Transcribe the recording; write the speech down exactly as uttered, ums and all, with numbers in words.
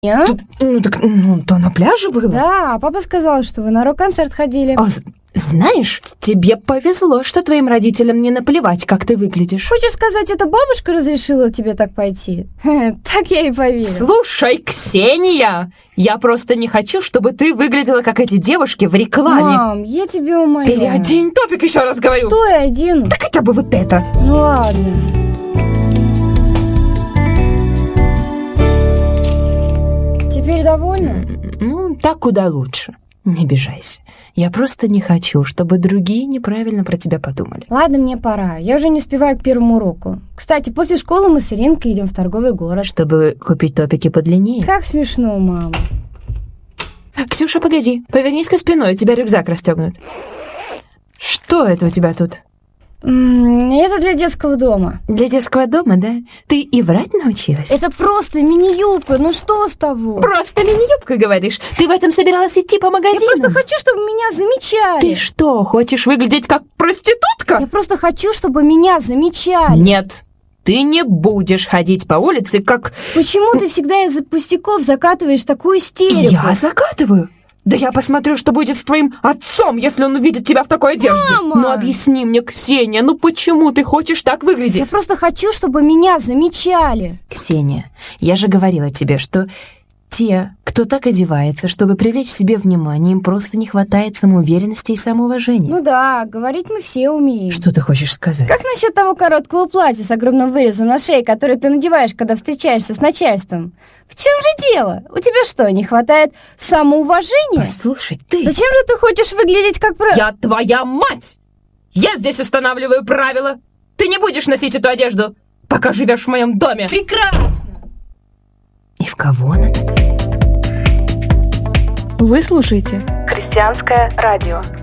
А? Т- Ну, так, ну, то на пляже было. Да, папа сказал, что вы на рок-концерт ходили. А, з- знаешь, тебе повезло, что твоим родителям не наплевать, как ты выглядишь. Хочешь сказать, это бабушка разрешила тебе так пойти? Так я и поверила. Слушай, Ксения, я просто не хочу, чтобы ты выглядела, как эти девушки в рекламе. Мам, я тебе умоляю. Переодень топик, еще раз говорю. Что я одену? Так хотя бы вот это. Ну ладно. Теперь довольна? Ну, так куда лучше. Не обижайся. Я просто не хочу, чтобы другие неправильно про тебя подумали. Ладно, мне пора. Я уже не успеваю к первому уроку. Кстати, после школы мы с Иринкой идем в торговый город. Чтобы купить топики подлиннее. Как смешно, мама. Ксюша, погоди. Повернись-ка спиной, у тебя рюкзак расстегнут. Что это у тебя тут? М, Это для детского дома. Для детского дома, да? Ты и врать научилась? Это просто мини-юбка, ну что с того? Просто мини-юбка, говоришь? Ты в этом собиралась идти по Я магазину? просто хочу, чтобы меня замечали. Ты что, хочешь выглядеть как проститутка? Я просто хочу, чтобы меня замечали. Нет, ты не будешь ходить по улице, как... Почему ты всегда из-за пустяков закатываешь такую истерику? Я закатываю? Да я посмотрю, что будет с твоим отцом, если он увидит тебя в такой одежде. Мама! Ну объясни мне, Ксения, ну почему ты хочешь так Я выглядеть? просто хочу, чтобы меня замечали. Ксения, я же говорила тебе, что те, кто так одевается, чтобы привлечь к себе внимание, им просто не хватает самоуверенности и самоуважения. Ну да, говорить мы все умеем. Что ты хочешь сказать? Как насчет того короткого платья с огромным вырезом на шее, которое ты надеваешь, когда встречаешься с начальством? В чем же дело? У тебя что, не хватает самоуважения? Послушай, ты... Зачем же ты хочешь выглядеть как... Про... Я твоя мать! Я здесь устанавливаю правила. Ты не будешь носить эту одежду, пока живешь в моем доме. Прекрасно! И в кого она так? Вы слушаете Христианское радио.